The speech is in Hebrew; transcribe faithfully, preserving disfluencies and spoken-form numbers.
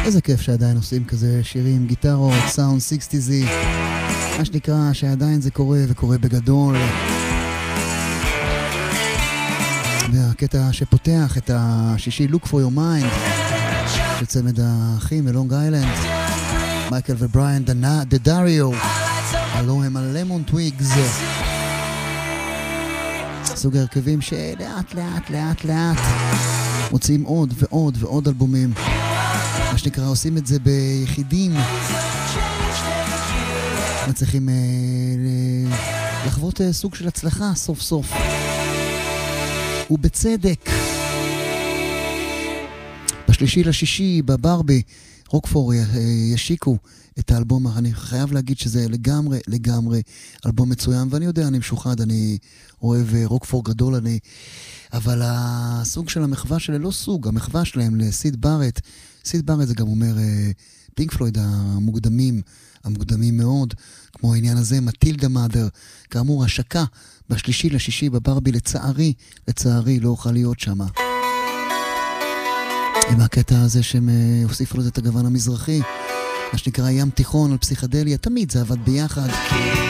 איזה כיף שעדיין עושים כזה שירים, גיטרות, סאונד סיקסטיזי, מה שנקרא שעדיין זה קורה וקורה בגדול. והקטע שפותח את השישי Look for your mind של צמד האחים מלונג איילנד, מייקל ובריאן דדריו, הלו הם הלמון טוויגס, סוג הרכבים שלאט לאט לאט לאט מוצאים עוד ועוד ועוד אלבומים, מה שנקרא עושים את זה ביחידים, מצליחים אה, לחוות אה, סוג של הצלחה סוף סוף ובצדק. בשלישי לשישי בברבי רוקפור ישיקו את האלבום, אני חייב להגיד שזה לגמרי לגמרי אלבום מצוין, ואני יודע, אני משוחד, אני אוהב רוקפור גדול, אני אבל הסוג של המחווה שלה, לא סוג, המחווה שלהם לסיד בארט, סיד בארט זה גם אומר פינק פלויד המוקדמים, המוקדמים מאוד, כמו העניין הזה, מטילדה מאדר, כאמור השקה בשלישי לשישי בברבי, לצערי, לצערי לא אוכל להיות שמה. עם הקטע הזה שהם הוסיפו לזה את הגוון המזרחי, מה שנקרא ים תיכון על פסיכדליה, תמיד זה עבד ביחד.